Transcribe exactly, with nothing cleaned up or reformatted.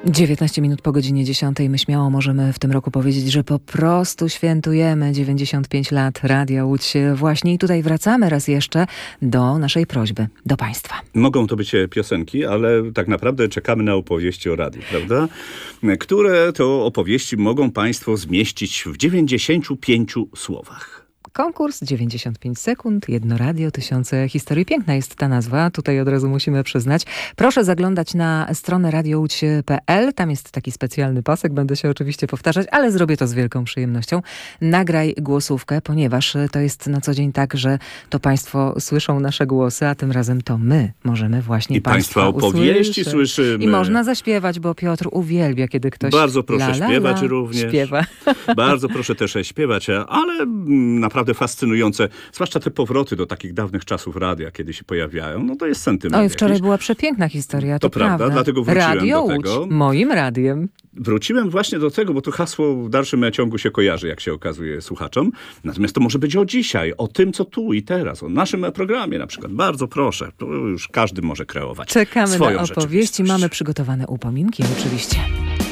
dziewiętnaście minut po godzinie dziesiątej. My śmiało możemy w tym roku powiedzieć, że po prostu świętujemy dziewięćdziesiąt pięć lat Radia Łódź. Właśnie i tutaj wracamy raz jeszcze do naszej prośby, do Państwa. Mogą to być piosenki, ale tak naprawdę czekamy na opowieści o radiu, prawda? Które to opowieści mogą Państwo zmieścić w dziewięćdziesięciu pięciu słowach. Konkurs dziewięćdziesiąt pięć sekund, jedno radio, tysiące historii. Piękna jest ta nazwa, tutaj od razu musimy przyznać. Proszę zaglądać na stronę radio łódź kropka pe el. Tam jest taki specjalny pasek, będę się oczywiście powtarzać, ale zrobię to z wielką przyjemnością. Nagraj głosówkę, ponieważ to jest na co dzień tak, że to Państwo słyszą nasze głosy, a tym razem to my możemy właśnie I Państwa Państwa opowieści usłyszeć. słyszymy. I można zaśpiewać, bo Piotr uwielbia, kiedy ktoś Bardzo proszę la, la, śpiewać la, również. Śpiewa. Bardzo proszę też śpiewać, ale mm, naprawdę fascynujące, zwłaszcza te powroty do takich dawnych czasów radia, kiedy się pojawiają, no to jest sentyment. Oj, wczoraj jakiś. była przepiękna historia, to, To prawda, prawda. dlatego wróciłem Radio do Łódź, tego. moim radiem. Wróciłem właśnie do tego, bo to hasło w dalszym ciągu się kojarzy, jak się okazuje słuchaczom. Natomiast to może być o dzisiaj, o tym, co tu i teraz, o naszym programie na przykład. Bardzo proszę, to już każdy może kreować Czekamy swoją na opowieści, rzeczywistość. mamy przygotowane upominki oczywiście.